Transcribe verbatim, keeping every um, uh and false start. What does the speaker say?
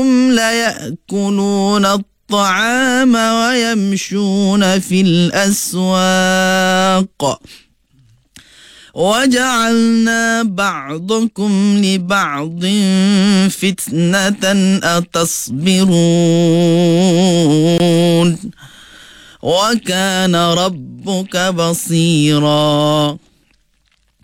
هم ليأكلون الطعام ويمشون في الأسواق وجعلنا بعضكم لبعض فتنة أتصبرون وكان ربك بصيرا.